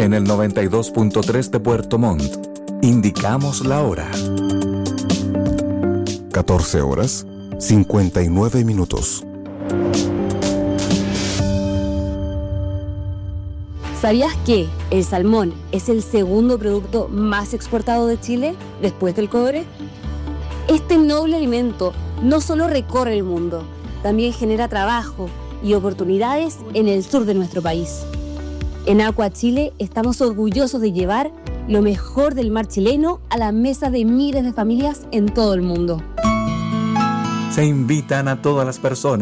En el 92.3 de Puerto Montt, indicamos la hora. 14 horas, 59 minutos. ¿Sabías que el salmón es el segundo producto más exportado de Chile después del cobre? Este noble alimento no solo recorre el mundo, también genera trabajo y oportunidades en el sur de nuestro país. En Aqua Chile estamos orgullosos de llevar lo mejor del mar chileno a la mesa de miles de familias en todo el mundo. Se invitan a todas las personas